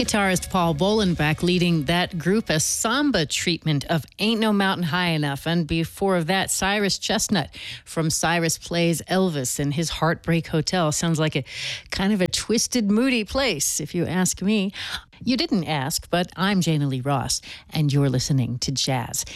Guitarist Paul Bolenbach leading that group, a samba treatment of Ain't No Mountain High Enough. And before that, Cyrus Chestnut from Cyrus Plays Elvis and his Heartbreak Hotel. Sounds like a kind of a twisted, moody place, if you ask me. You didn't ask, but I'm Jana Lee Ross, and you're listening to Jazz